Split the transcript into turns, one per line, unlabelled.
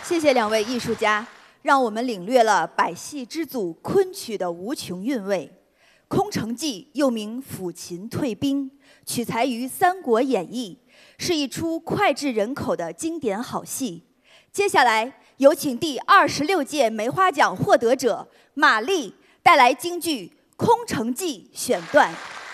谢谢两位艺术家，让我们领略了百戏之祖昆曲的无穷韵味。《空城计》又名《抚琴退兵》，取材于《三国演义》，是一出脍炙人口的经典好戏。接下来有请第26届梅花奖获得者马丽带来京剧《空城计》选段。